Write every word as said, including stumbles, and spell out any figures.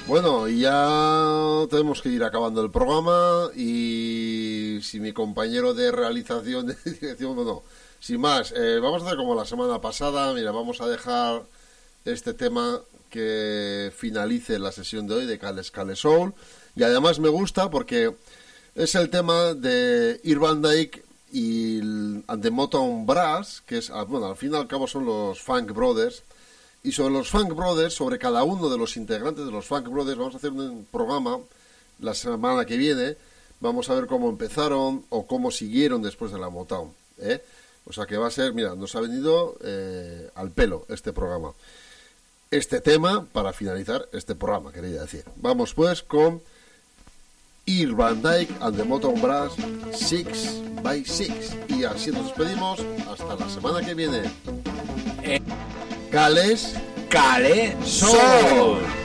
Bueno, y ya tenemos que ir acabando el programa y si mi compañero de realización, de dirección, bueno, sin más, eh, vamos a hacer como la semana pasada, mira, vamos a dejar este tema que finalice la sesión de hoy de Cale Scale Soul y además me gusta porque es el tema de Earl Van Dyke y el, and the Motown Brass, que es, bueno, al fin y al cabo son los Funk Brothers. Y sobre los Funk Brothers, sobre cada uno de los integrantes de los Funk Brothers, vamos a hacer un programa la semana que viene. Vamos a ver cómo empezaron o cómo siguieron después de la Motown, ¿eh? O sea que va a ser, mira, nos ha venido eh, al pelo este programa. Este tema para finalizar este programa, quería decir. Vamos pues con Earl Van Dyke and the Motown Brass six by six. Y así nos despedimos hasta la semana que viene. Eh. Cales Scale Soul.